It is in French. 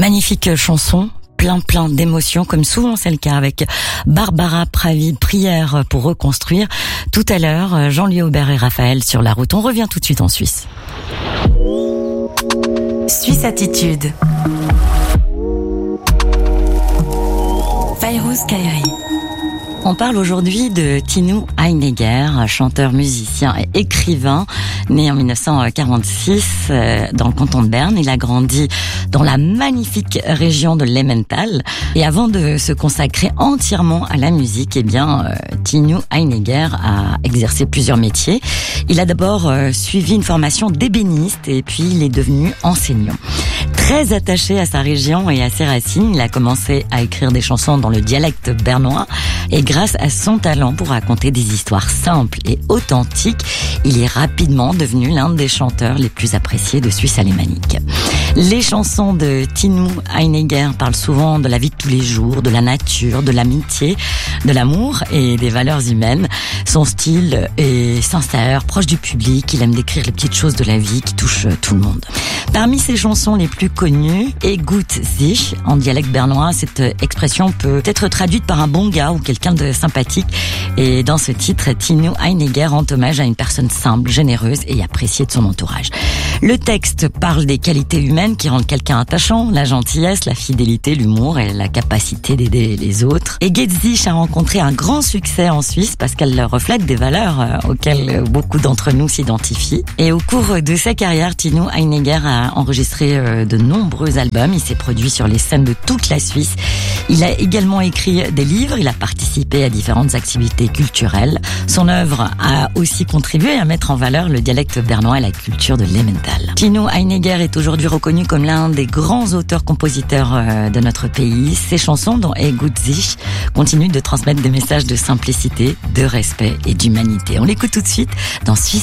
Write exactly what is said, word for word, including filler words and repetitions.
Magnifique chanson, plein plein d'émotions, comme souvent c'est le cas avec Barbara Pravi, Prière pour reconstruire. Tout à l'heure, Jean-Louis Aubert et Raphaël sur la route. On revient tout de suite en Suisse. Suisse Attitude. Fayrouz Kairi. On parle aujourd'hui de Tino Heiniger, chanteur, musicien et écrivain, né en mille neuf cent quarante-six dans le canton de Berne. Il a grandi dans la magnifique région de l'Emmental. Et avant de se consacrer entièrement à la musique, eh bien, Tino Heiniger a exercé plusieurs métiers. Il a d'abord suivi une formation d'ébéniste et puis il est devenu enseignant. Très attaché à sa région et à ses racines, il a commencé à écrire des chansons dans le dialecte bernois et grâce à son talent pour raconter des histoires simples et authentiques, il est rapidement devenu l'un des chanteurs les plus appréciés de Suisse alémanique. Les chansons de Tino Heiniger parlent souvent de la vie de tous les jours, de la nature, de l'amitié, de l'amour et des valeurs humaines. Son style est sincère, proche du public, il aime décrire les petites choses de la vie qui touchent tout le monde. Parmi ses chansons les plus connues, « Gut sich » en dialecte bernois, cette expression peut être traduite par un bon gars ou quelqu'un de sympathique. Et dans ce titre, Tino Heiniger rend hommage à une personne simple, généreuse et appréciée de son entourage. Le texte parle des qualités humaines qui rendent quelqu'un attachant, la gentillesse, la fidélité, l'humour et la capacité d'aider les autres. Et Gut sich a rencontré un grand succès en Suisse parce qu'elle reflète des valeurs auxquelles beaucoup d'entre nous s'identifient. Et au cours de sa carrière, Tino Heiniger a enregistré de nombreux albums. Il s'est produit sur les scènes de toute la Suisse. Il a également écrit des livres. Il a participé à différentes activités culturelles. Son œuvre a aussi contribué à mettre en valeur le dialecte bernois et la culture de l'Emmental. Tino Heiniger est aujourd'hui reconnu comme l'un des grands auteurs-compositeurs de notre pays. Ses chansons, dont « Gut sich », continuent de transmettre des messages de simplicité, de respect et d'humanité. On l'écoute tout de suite dans Suisse